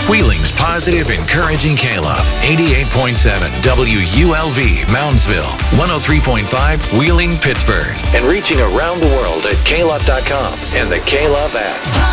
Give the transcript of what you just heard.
Wheeling's positive, encouraging K-Love. 88.7 WULV, Moundsville. 103.5 Wheeling, Pittsburgh. And reaching around the world at klove.com and the K-Love app.